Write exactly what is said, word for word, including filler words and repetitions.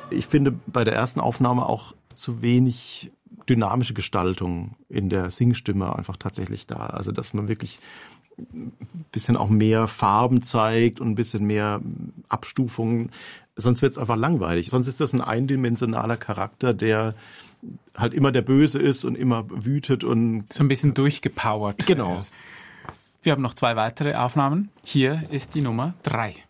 Ich finde bei der ersten Aufnahme auch zu wenig dynamische Gestaltung in der Singstimme einfach tatsächlich da. Also dass man wirklich ein bisschen auch mehr Farben zeigt und ein bisschen mehr Abstufungen. Sonst wird es einfach langweilig. Sonst ist das ein eindimensionaler Charakter, der halt immer der Böse ist und immer wütet und so ein bisschen durchgepowert. Genau. Wir haben noch zwei weitere Aufnahmen. Hier ist die Nummer drei.